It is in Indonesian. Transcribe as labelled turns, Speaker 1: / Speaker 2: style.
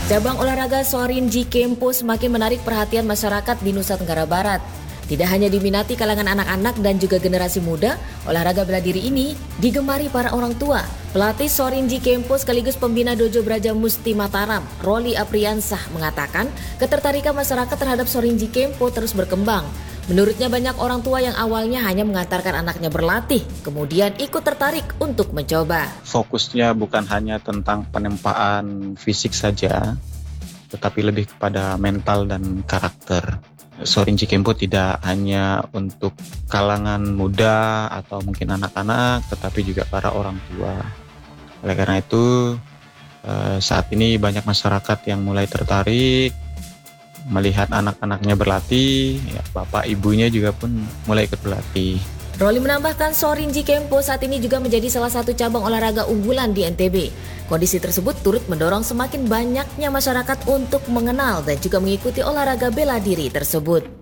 Speaker 1: Cabang olahraga Sorinji Kempo semakin menarik perhatian masyarakat di Nusa Tenggara Barat. Tidak hanya diminati kalangan anak-anak dan juga generasi muda, olahraga bela diri ini digemari para orang tua. Pelatih Sorinji Kempo sekaligus pembina Dojo Braja Musti Mataram, Roli Apriansah mengatakan ketertarikan masyarakat terhadap Sorinji Kempo terus berkembang. Menurutnya banyak orang tua yang awalnya hanya mengantarkan anaknya berlatih, kemudian ikut tertarik untuk mencoba.
Speaker 2: Fokusnya bukan hanya tentang penempaan fisik saja, tetapi lebih kepada mental dan karakter. Sorinji Kempo tidak hanya untuk kalangan muda atau mungkin anak-anak, tetapi juga para orang tua. Oleh karena itu, saat ini banyak masyarakat yang mulai tertarik melihat anak-anaknya berlatih, ya, bapak ibunya juga pun mulai ikut berlatih.
Speaker 1: Roli menambahkan Sorinji Kempo saat ini juga menjadi salah satu cabang olahraga unggulan di NTB. Kondisi tersebut turut mendorong semakin banyaknya masyarakat untuk mengenal dan juga mengikuti olahraga bela diri tersebut.